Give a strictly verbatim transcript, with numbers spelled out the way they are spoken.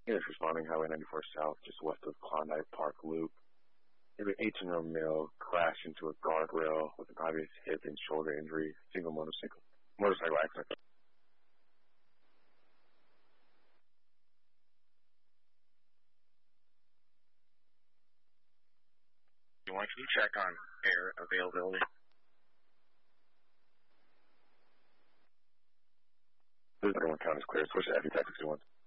Units responding Highway ninety-four South, just west of Klondike Park Loop. An eighteen-year-old male crashed into a guardrail with an obvious hip and shoulder injury. Single motorcycle motorcycle accident. You want to check on air availability? This is one count is clear. Switch to F U Taxi two one.